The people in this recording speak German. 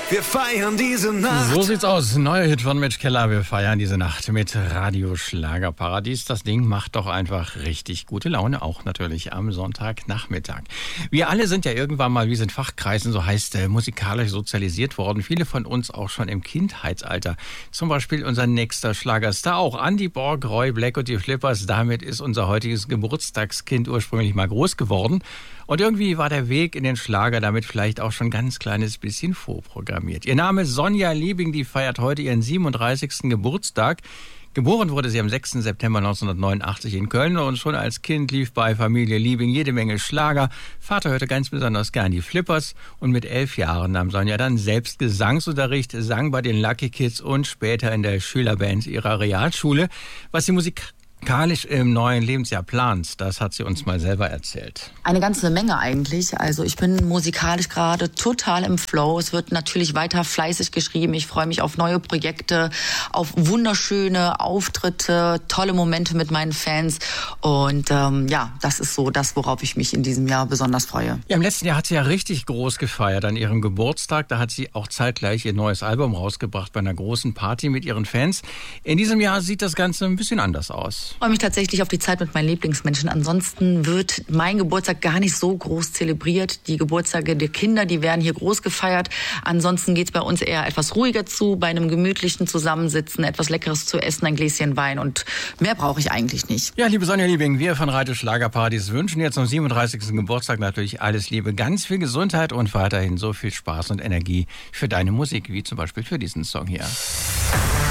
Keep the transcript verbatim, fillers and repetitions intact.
Wir feiern diese Nacht. So sieht's aus. Neuer Hit von Mitch Keller. Wir feiern diese Nacht mit Radio Schlagerparadies. Das Ding macht doch einfach richtig gute Laune, auch natürlich am Sonntagnachmittag. Wir alle sind ja irgendwann mal, wie es in Fachkreisen so heißt, äh, musikalisch sozialisiert worden. Viele von uns auch schon im Kindheitsalter. Zum Beispiel unser nächster Schlagerstar, auch Andy Borg, Roy Black und die Flippers. Damit ist unser heutiges Geburtstagskind ursprünglich mal groß geworden. Und irgendwie war der Weg in den Schlager damit vielleicht auch schon ein ganz kleines bisschen vorprogrammiert. Ihr Name ist Sonja Liebing, die feiert heute ihren siebenunddreißigsten Geburtstag. Geboren wurde sie am sechsten September neunzehnhundertneunundachtzig in Köln und schon als Kind lief bei Familie Liebing jede Menge Schlager. Vater hörte ganz besonders gern die Flippers und mit elf Jahren nahm Sonja dann selbst Gesangsunterricht, sang bei den Lucky Kids und später in der Schülerband ihrer Realschule. Was die Musik musikalisch im neuen Lebensjahr plant, das hat sie uns mal selber erzählt. Eine ganze Menge eigentlich. Also ich bin musikalisch gerade total im Flow. Es wird natürlich weiter fleißig geschrieben. Ich freue mich auf neue Projekte, auf wunderschöne Auftritte, tolle Momente mit meinen Fans. Und ähm, ja, das ist so das, worauf ich mich in diesem Jahr besonders freue. Ja, im letzten Jahr hat sie ja richtig groß gefeiert an ihrem Geburtstag. Da hat sie auch zeitgleich ihr neues Album rausgebracht bei einer großen Party mit ihren Fans. In diesem Jahr sieht das Ganze ein bisschen anders aus. Ich freue mich tatsächlich auf die Zeit mit meinen Lieblingsmenschen. Ansonsten wird mein Geburtstag gar nicht so groß zelebriert. Die Geburtstage der Kinder, die werden hier groß gefeiert. Ansonsten geht es bei uns eher etwas ruhiger zu, bei einem gemütlichen Zusammensitzen, etwas Leckeres zu essen, ein Gläschen Wein und mehr brauche ich eigentlich nicht. Ja, liebe Sonja Liebing, wir von Radio Schlagerparadies wünschen jetzt zum siebenunddreißigsten Geburtstag natürlich alles Liebe, ganz viel Gesundheit und weiterhin so viel Spaß und Energie für deine Musik, wie zum Beispiel für diesen Song hier.